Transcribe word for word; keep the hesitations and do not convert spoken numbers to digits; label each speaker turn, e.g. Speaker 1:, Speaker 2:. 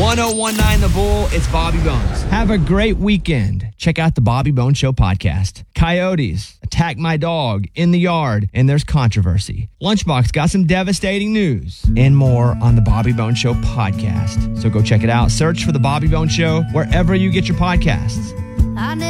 Speaker 1: ten nineteen The Bull, it's Bobby Bones. Have a great weekend. Check out the Bobby Bones Show podcast. Coyotes attack my dog in the yard, and there's controversy. Lunchbox got some devastating news and more on the Bobby Bones Show podcast. So go check it out. Search for the Bobby Bones Show wherever you get your podcasts.